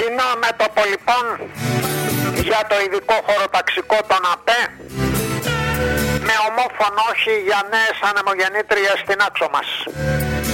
Κοινό μέτωπο λοιπόν για το ειδικό χωροταξικό των ΑΠΕ, με ομόφωνο όχι για νέες ανεμογεννήτριες στην άξο μας.